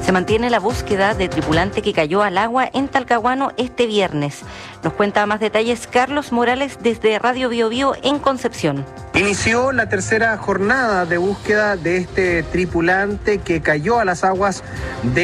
Se mantiene la búsqueda de tripulante que cayó al agua en Talcahuano este viernes. Nos cuenta más detalles Carlos Morales desde Radio Bio Bio en Concepción. Inició la tercera jornada de búsqueda de este tripulante que cayó a las aguas de